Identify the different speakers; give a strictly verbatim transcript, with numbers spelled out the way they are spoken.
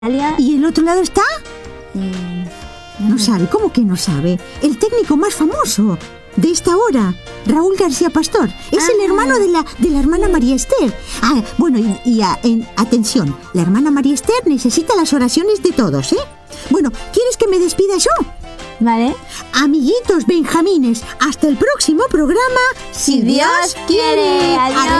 Speaker 1: ¿Y el otro lado está?
Speaker 2: Eh,
Speaker 1: No sabe, ¿cómo que no sabe? El técnico más famoso de esta hora, Raúl García Pastor. Es
Speaker 2: Ah.
Speaker 1: el hermano de la, de la hermana María Esther. Ah, bueno, y, y a- en- atención, la hermana María Esther necesita las oraciones de todos, ¿eh? Bueno, ¿quieres que me despida yo?
Speaker 2: Vale.
Speaker 1: Amiguitos benjamines, hasta el próximo programa, si,
Speaker 2: Si Dios quiere. Adiós.